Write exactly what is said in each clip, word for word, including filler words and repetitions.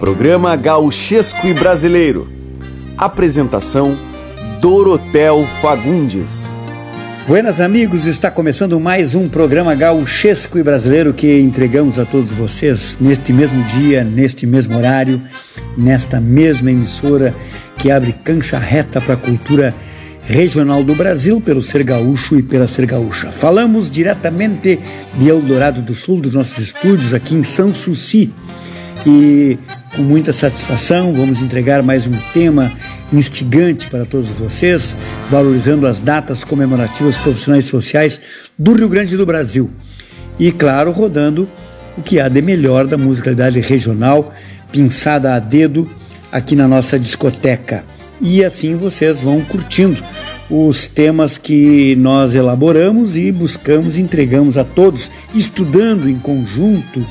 Programa Gauchesco e Brasileiro. Apresentação: Dorotel Fagundes. Buenas amigos, está começando mais um programa Gauchesco e Brasileiro que entregamos a todos vocês neste mesmo dia, neste mesmo horário, nesta mesma emissora que abre cancha reta para a cultura regional do Brasil pelo Ser Gaúcho e pela Ser Gaúcha. Falamos diretamente de Eldorado do Sul, dos nossos estúdios aqui em Sanssouci, e com muita satisfação vamos entregar mais um tema instigante para todos vocês, valorizando as datas comemorativas profissionais e sociais do Rio Grande do Brasil. E claro, rodando o que há de melhor da musicalidade regional, pinçada a dedo aqui na nossa discoteca. E assim vocês vão curtindo os temas que nós elaboramos e buscamos e entregamos a todos, estudando em conjunto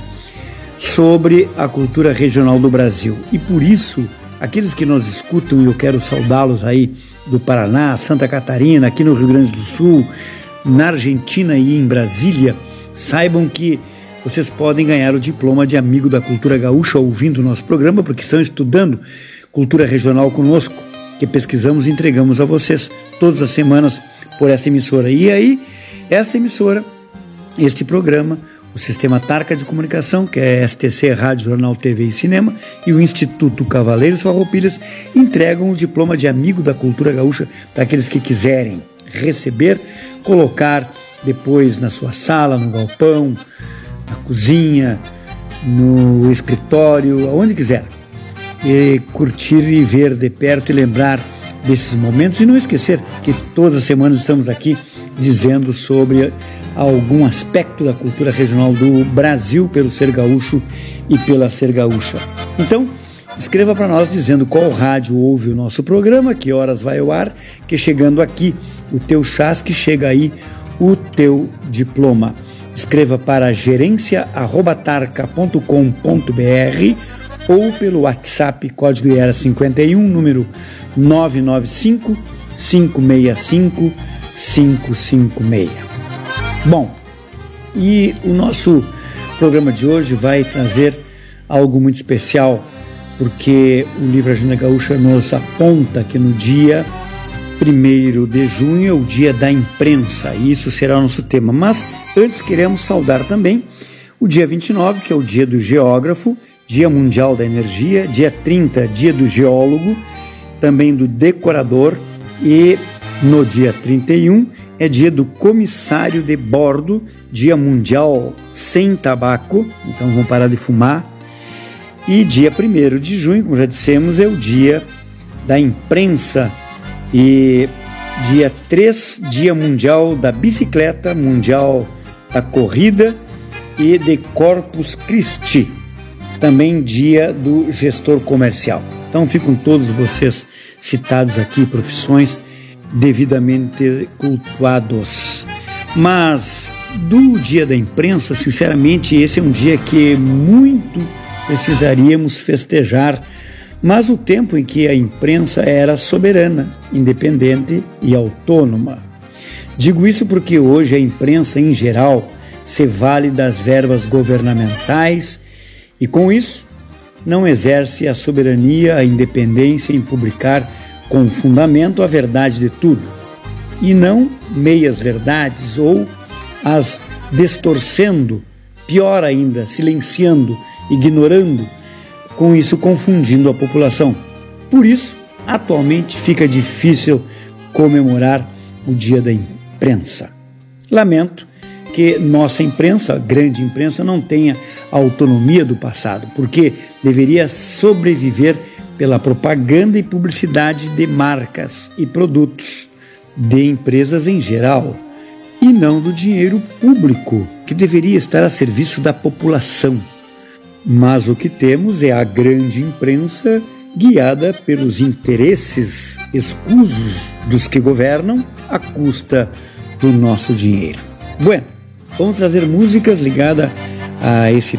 sobre a cultura regional do Brasil. E por isso, aqueles que nos escutam, e eu quero saudá-los aí do Paraná, Santa Catarina, aqui no Rio Grande do Sul, na Argentina e em Brasília, saibam que vocês podem ganhar o diploma de amigo da cultura gaúcha ouvindo o nosso programa, porque estão estudando cultura regional conosco, que pesquisamos e entregamos a vocês todas as semanas por essa emissora. E aí, esta emissora, este programa, o Sistema Tarca de Comunicação, que é S T C, Rádio, Jornal, T V e Cinema, e o Instituto Cavaleiros Farroupilhas entregam o diploma de amigo da cultura gaúcha para aqueles que quiserem receber, colocar depois na sua sala, no galpão, na cozinha, no escritório, aonde quiser, e curtir e ver de perto e lembrar desses momentos, e não esquecer que todas as semanas estamos aqui dizendo sobre algum aspecto da cultura regional do Brasil pelo Ser Gaúcho e pela Ser Gaúcha. Então, escreva para nós dizendo qual rádio ouve o nosso programa, que horas vai ao ar, que chegando aqui o teu chás, que chega aí o teu diploma. Escreva para gerência arroba tarca ponto com ponto br ou pelo WhatsApp, código I E R A cinquenta e um, número nove nove cinco, cinco seis cinco, cinco cinco seis. Bom, e o nosso programa de hoje vai trazer algo muito especial, porque o livro Agenda Gaúcha nos aponta que no dia primeiro de junho é o dia da imprensa, e isso será o nosso tema. Mas antes queremos saudar também o dia vinte e nove, que é o dia do geógrafo, Dia Mundial da Energia, dia trinta, dia do geólogo, também do decorador, e no dia trinta e um é dia do comissário de bordo, dia mundial sem tabaco, então vamos parar de fumar. E dia primeiro de junho, como já dissemos, é o dia da imprensa, e dia três, dia mundial da bicicleta, mundial da corrida e de Corpus Christi, também dia do gestor comercial. Então ficam todos vocês citados aqui, profissões devidamente cultuados. Mas do dia da imprensa, sinceramente, esse é um dia que muito precisaríamos festejar, mas o tempo em que a imprensa era soberana, independente e autônoma. Digo isso porque hoje a imprensa em geral se vale das verbas governamentais e com isso não exerce a soberania, a independência em publicar com fundamento a verdade de tudo, e não meias verdades ou as distorcendo, pior ainda, silenciando, ignorando, com isso confundindo a população. Por isso, atualmente fica difícil comemorar o dia da imprensa. Lamento que nossa imprensa, a grande imprensa, não tenha a autonomia do passado, porque deveria sobreviver pela propaganda e publicidade de marcas e produtos, de empresas em geral, e não do dinheiro público, que deveria estar a serviço da população. Mas o que temos é a grande imprensa guiada pelos interesses escusos dos que governam à custa do nosso dinheiro. Bueno, vamos trazer músicas ligadas a esse